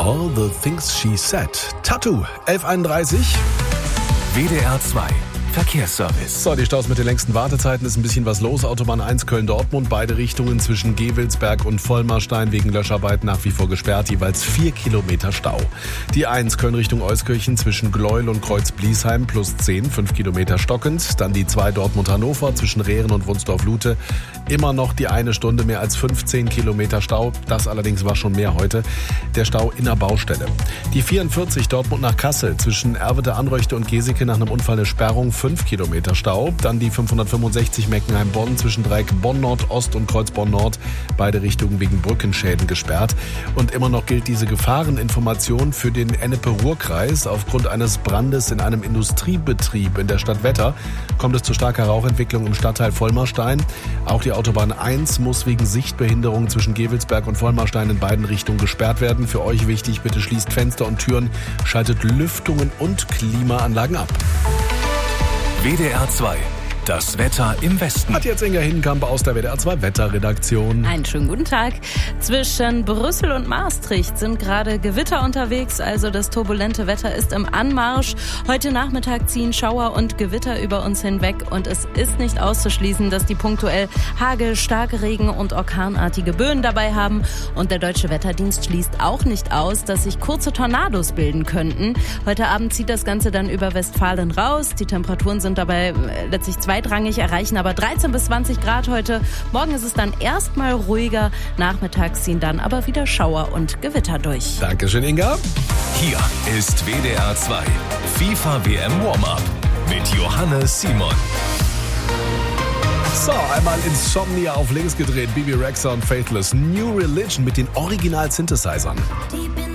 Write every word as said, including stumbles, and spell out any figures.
All the Things She Said. Tattoo, elf Uhr einunddreißig. W D R zwei Verkehrsservice. So, die Staus mit den längsten Wartezeiten, ist ein bisschen was los. Autobahn eins Köln-Dortmund, beide Richtungen zwischen Gewelsberg und Vollmarstein wegen Löscharbeit nach wie vor gesperrt, jeweils vier Kilometer Stau. Die eins Köln Richtung Euskirchen zwischen Gleuel und Kreuz-Bliesheim plus zehn, fünf Kilometer stockend. Dann die zwei Dortmund-Hannover zwischen Rehren und Wunsdorf-Lute. Immer noch die eine Stunde, mehr als fünfzehn Kilometer Stau. Das allerdings war schon mehr heute. Der Stau in der Baustelle. Die vierundvierzig Dortmund nach Kassel zwischen Erwete, Anröchte und Geseke nach einem Unfall eine Sperrung, fünf Kilometer Stau. Dann die fünfhundertfünfundsechzig Meckenheim-Bonn zwischen Dreieck Bonn-Nord-Ost und Kreuz Bonn-Nord. Beide Richtungen wegen Brückenschäden gesperrt. Und immer noch gilt diese Gefahreninformation für den Ennepe-Ruhr-Kreis. Aufgrund eines Brandes in einem Industriebetrieb in der Stadt Wetter kommt es zu starker Rauchentwicklung im Stadtteil Vollmarstein. Auch die Autobahn eins muss wegen Sichtbehinderung zwischen Gewelsberg und Vollmarstein in beiden Richtungen gesperrt werden. Für euch wichtig, bitte schließt Fenster und Türen, schaltet Lüftungen und Klimaanlagen ab. W D R zwei. Das Wetter im Westen. Hat jetzt Inga Hinkamp aus der W D R zwei Wetterredaktion. Einen schönen guten Tag. Zwischen Brüssel und Maastricht sind gerade Gewitter unterwegs, also das turbulente Wetter ist im Anmarsch. Heute Nachmittag ziehen Schauer und Gewitter über uns hinweg und es ist nicht auszuschließen, dass die punktuell Hagel, starke Regen und orkanartige Böen dabei haben. Und der Deutsche Wetterdienst schließt auch nicht aus, dass sich kurze Tornados bilden könnten. Heute Abend zieht das Ganze dann über Westfalen raus. Die Temperaturen sind dabei letztlich zwei Zweitrangig, erreichen aber dreizehn bis zwanzig Grad heute. Morgen ist es dann erstmal ruhiger. Nachmittags ziehen dann aber wieder Schauer und Gewitter durch. Dankeschön, Inga. Hier ist W D R zwei FIFA W M Warm-Up mit Johannes Simon. So, einmal Insomnia auf links gedreht. Bibi Rexha und Faithless. New Religion mit den Original-Synthesizern.